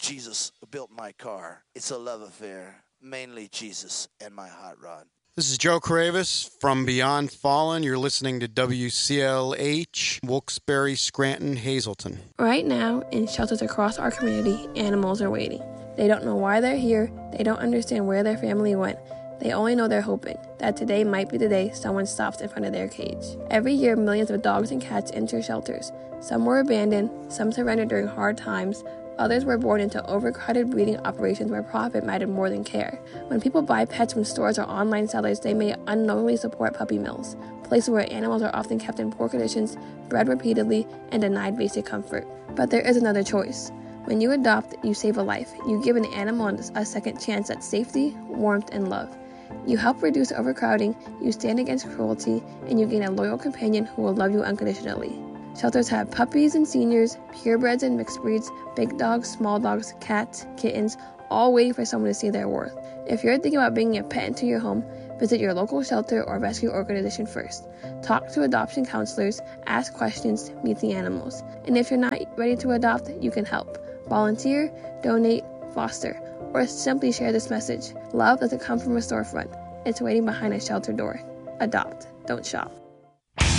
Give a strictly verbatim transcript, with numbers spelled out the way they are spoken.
Jesus who built my car. It's a love affair, mainly Jesus and my hot rod. This is Joe Caravis from Beyond Fallen. You're listening to W C L H, Wilkes-Barre, Scranton, Hazleton. Right now, in shelters across our community, animals are waiting. They don't know why they're here. They don't understand where their family went. They only know they're hoping that today might be the day someone stops in front of their cage. Every year, millions of dogs and cats enter shelters. Some were abandoned, some surrendered during hard times, others were born into overcrowded breeding operations where profit mattered more than care. When people buy pets from stores or online sellers, they may unknowingly support puppy mills, places where animals are often kept in poor conditions, bred repeatedly, and denied basic comfort. But there is another choice. When you adopt, you save a life. You give an animal a second chance at safety, warmth, and love. You help reduce overcrowding, you stand against cruelty, and you gain a loyal companion who will love you unconditionally. Shelters have puppies and seniors, purebreds and mixed breeds, big dogs, small dogs, cats, kittens, all waiting for someone to see their worth. If you're thinking about bringing a pet into your home, visit your local shelter or rescue organization first. Talk to adoption counselors, ask questions, meet the animals. And if you're not ready to adopt, you can help. Volunteer, donate, foster, or simply share this message. Love doesn't come from a storefront. It's waiting behind a shelter door. Adopt, don't shop.